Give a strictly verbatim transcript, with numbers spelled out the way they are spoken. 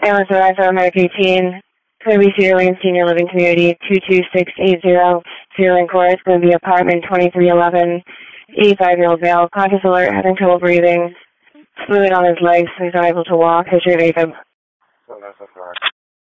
Ambulance arrived for Medic eighteen. Going to be Cedar Lane Senior Living Community, two two six eight zero. Cedar Lane Court. Going to be apartment twenty-three eleven. eighty-five-year-old male. Conscious alert, having trouble breathing. Fluid on his legs, so he's not able to walk. History of AFib.